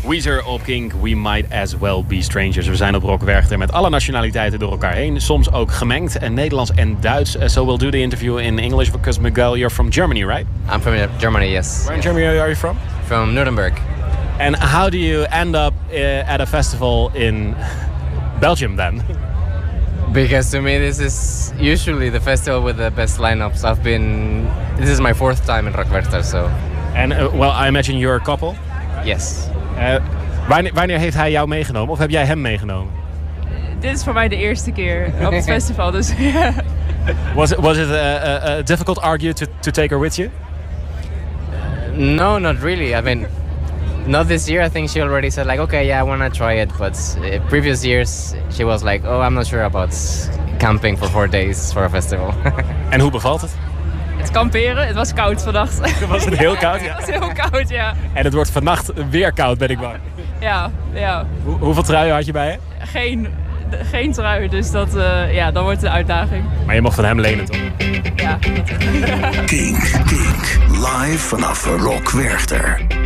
Weezer op Kink, We Might As Well Be Strangers. We zijn op Rock Werchter met alle nationaliteiten door elkaar heen. Soms ook gemengd, en Nederlands en Duits. So we'll do the interview in English because Miguel, you're from Germany, right? I'm from Germany, yes. Where in Germany are you from? From Nuremberg. And how do you end up at a festival in Belgium then? Because to me this is usually the festival with the best lineups. This is my 4th time in Rock Werchter, so... And well, I imagine you're a couple? Yes. Wanneer heeft hij jou meegenomen of heb jij hem meegenomen? Dit is voor mij de eerste keer op het festival, dus ja. Was it a difficult argue to take her with you? No, not really. I mean, not this year. I think she already said like, okay, yeah, I want to try it. But previous years, she was like, oh, I'm not sure about camping for 4 days for a festival. En hoe bevalt het? Het kamperen, het was koud vannacht. Was het heel koud? Ja. Het was heel koud, ja. En het wordt vannacht weer koud, ben ik bang. Ja. Hoeveel truien had je bij je? Geen trui, dus dat wordt de uitdaging. Maar je mocht van hem lenen, toch? Ja. Kink, live vanaf Rock Werchter.